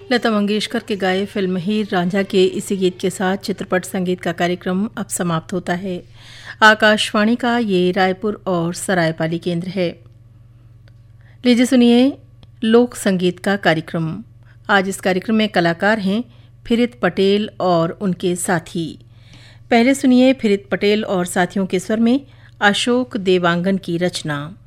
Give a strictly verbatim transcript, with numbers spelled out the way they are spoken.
लता मंगेशकर के गाए फिल्म हीर रांझा के इसी गीत के साथ चित्रपट संगीत का कार्यक्रम अब समाप्त होता है। आकाशवाणी का ये रायपुर और सरायपाली केंद्र है। लीजिए सुनिए लोक संगीत का कार्यक्रम। आज इस कार्यक्रम में कलाकार हैं फिरित पटेल और उनके साथी। पहले सुनिए फिरित पटेल और साथियों के स्वर में अशोक देवांगन की रचना।